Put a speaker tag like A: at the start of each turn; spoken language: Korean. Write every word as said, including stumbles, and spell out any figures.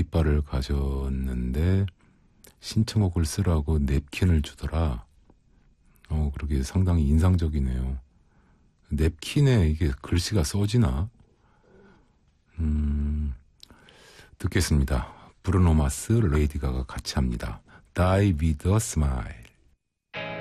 A: 깃발을 가졌는데 신청곡을 쓰라고 냅킨을 주더라. 어, 그러게 상당히 인상적이네요. 냅킨에 이게 글씨가 써지나? 음, 듣겠습니다. 브루노 마스, 레이디 가가 같이 합니다. Die with a smile.